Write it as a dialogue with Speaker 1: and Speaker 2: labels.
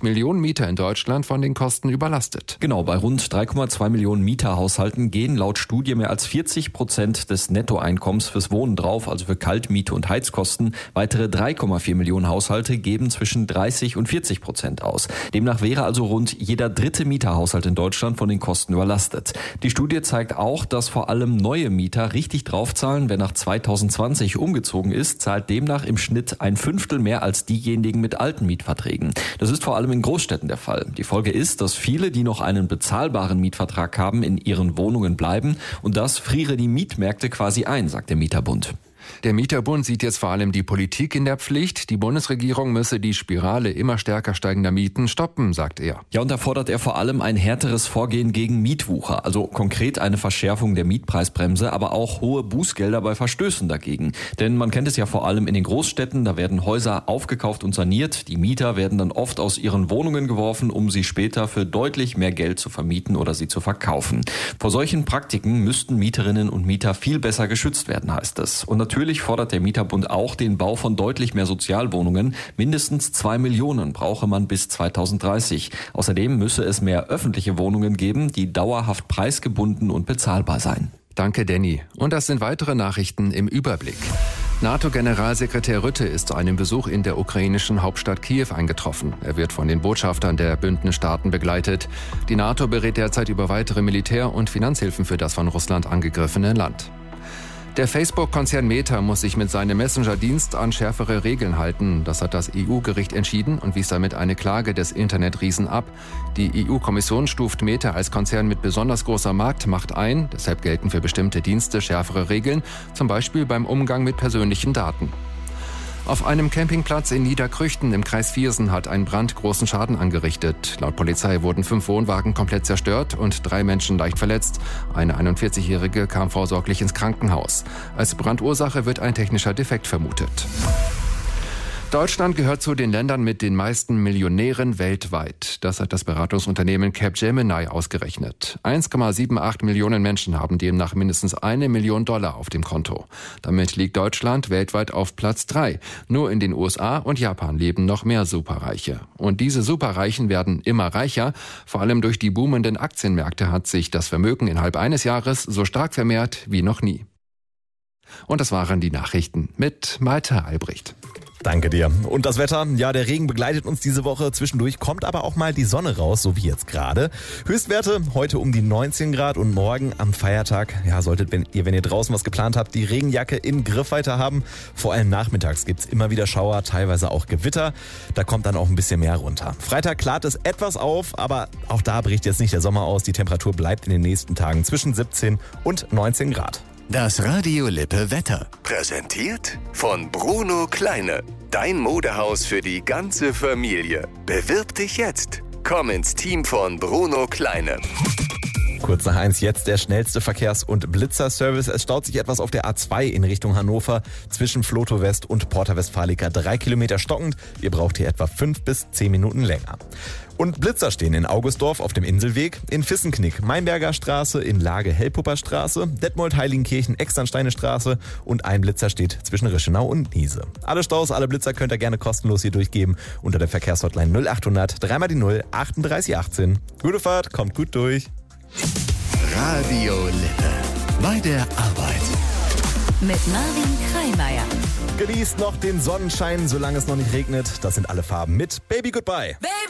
Speaker 1: Millionen Mieter in Deutschland von den Kosten überlastet.
Speaker 2: Genau, bei rund 3,2 Millionen Mieterhaushalten gehen laut Studie mehr als 40% des Nettoeinkommens fürs Wohnen drauf, also für Kaltmiete und Heizkosten. Weitere 3,4 Millionen Haushalte geben zwischen 30 und 40% aus. Demnach wäre also rund jeder dritte Mieterhaushalt in Deutschland von den Kosten überlastet. Die Studie zeigt auch, dass vor allem neue Mieter richtig draufzahlen. Wer nach 2020 umgezogen ist, zahlt demnach im Schnitt 1/5 mehr als diejenigen mit alten Mietverträgen. Das ist vor allem in Großstädten der Fall. Die Folge ist, dass viele, die noch einen bezahlbaren Mietvertrag haben, in ihren Wohnungen bleiben. Und das friere die Mietmärkte quasi ein, sagt der Mieterbund.
Speaker 1: Der Mieterbund sieht jetzt vor allem die Politik in der Pflicht. Die Bundesregierung müsse die Spirale immer stärker steigender Mieten stoppen, sagt er.
Speaker 2: Ja, und da fordert er vor allem ein härteres Vorgehen gegen Mietwucher. Also konkret eine Verschärfung der Mietpreisbremse, aber auch hohe Bußgelder bei Verstößen dagegen. Denn man kennt es ja vor allem in den Großstädten, da werden Häuser aufgekauft und saniert. Die Mieter werden dann oft aus ihren Wohnungen geworfen, um sie später für deutlich mehr Geld zu vermieten oder sie zu verkaufen. Vor solchen Praktiken müssten Mieterinnen und Mieter viel besser geschützt werden, heißt es. Und natürlich fordert der Mieterbund auch den Bau von deutlich mehr Sozialwohnungen. Mindestens 2 Millionen brauche man bis 2030. Außerdem müsse es mehr öffentliche Wohnungen geben, die dauerhaft preisgebunden und bezahlbar seien.
Speaker 1: Danke, Danny. Und das sind weitere Nachrichten im Überblick. NATO-Generalsekretär Rutte ist zu einem Besuch in der ukrainischen Hauptstadt Kiew eingetroffen. Er wird von den Botschaftern der Bündnisstaaten begleitet. Die NATO berät derzeit über weitere Militär- und Finanzhilfen für das von Russland angegriffene Land. Der Facebook-Konzern Meta muss sich mit seinem Messenger-Dienst an schärfere Regeln halten. Das hat das EU-Gericht entschieden und wies damit eine Klage des Internetriesen ab. Die EU-Kommission stuft Meta als Konzern mit besonders großer Marktmacht ein. Deshalb gelten für bestimmte Dienste schärfere Regeln, zum Beispiel beim Umgang mit persönlichen Daten. Auf einem Campingplatz in Niederkrüchten im Kreis Viersen hat ein Brand großen Schaden angerichtet. Laut Polizei wurden 5 Wohnwagen komplett zerstört und 3 Menschen leicht verletzt. Eine 41-Jährige kam vorsorglich ins Krankenhaus. Als Brandursache wird ein technischer Defekt vermutet. Deutschland gehört zu den Ländern mit den meisten Millionären weltweit. Das hat das Beratungsunternehmen Capgemini ausgerechnet. 1,78 Millionen Menschen haben demnach mindestens $1 Million auf dem Konto. Damit liegt Deutschland weltweit auf Platz 3. Nur in den USA und Japan leben noch mehr Superreiche. Und diese Superreichen werden immer reicher. Vor allem durch die boomenden Aktienmärkte hat sich das Vermögen innerhalb eines Jahres so stark vermehrt wie noch nie. Und das waren die Nachrichten mit Malte Albrecht.
Speaker 3: Danke dir. Und das Wetter? Ja, der Regen begleitet uns diese Woche. Zwischendurch kommt aber auch mal die Sonne raus, so wie jetzt gerade. Höchstwerte heute um die 19 Grad und morgen am Feiertag, ja, solltet wenn ihr draußen was geplant habt, die Regenjacke in Griffweite haben. Vor allem nachmittags gibt's immer wieder Schauer, teilweise auch Gewitter. Da kommt dann auch ein bisschen mehr runter. Freitag klart es etwas auf, aber auch da bricht jetzt nicht der Sommer aus. Die Temperatur bleibt in den nächsten Tagen zwischen 17 und 19 Grad.
Speaker 4: Das Radio Lippe Wetter. Präsentiert von Bruno Kleine. Dein Modehaus für die ganze Familie. Bewirb dich jetzt. Komm ins Team von Bruno Kleine.
Speaker 3: Kurz nach 1 jetzt der schnellste Verkehrs- und Blitzerservice. Es staut sich etwas auf der A2 in Richtung Hannover zwischen Floto West und Porta Westfalica. 3 Kilometer stockend. Ihr braucht hier etwa 5 bis 10 Minuten länger. Und Blitzer stehen in Augustdorf auf dem Inselweg, in Fissenknick Mainberger Straße, in Lage Hellpupper Straße, Detmold Heiligenkirchen Externsteine Straße und ein Blitzer steht zwischen Reschenau und Niese. Alle Staus, alle Blitzer könnt ihr gerne kostenlos hier durchgeben unter der Verkehrshotline 0800 3 die 0 38 18. Gute Fahrt, kommt gut durch.
Speaker 4: Radio Lippe. Bei der Arbeit.
Speaker 5: Mit Marvin Kreimeier.
Speaker 3: Genießt noch den Sonnenschein, solange es noch nicht regnet. Das sind alle Farben mit Baby Goodbye.